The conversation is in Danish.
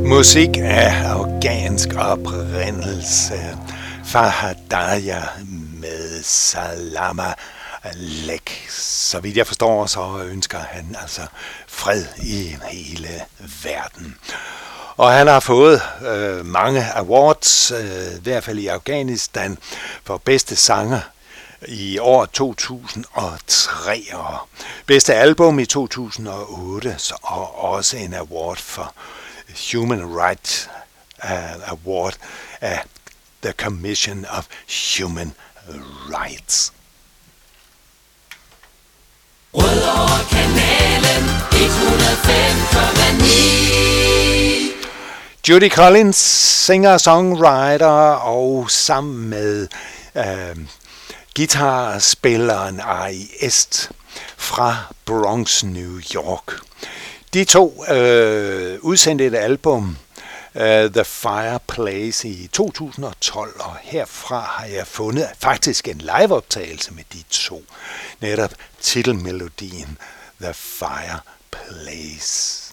Musik af afghansk oprindelse. Fahadaya med Salama Alek. Så vidt jeg forstår, så ønsker han altså fred i hele verden. Og han har fået mange awards, i hvert fald i Afghanistan, for bedste sanger i år 2003 og bedste album i 2008, og også en award for Human Rights Award af The Commission of Human Rights. Rødovre kanalen 105,9. Judy Collins, singer-songwriter, og sammen med guitarspilleren Ari Est fra Bronx, New York. De to udsendte et album, The Fireplace, i 2012, og herfra har jeg fundet faktisk en liveoptagelse med de to. Netop titelmelodien The Fireplace.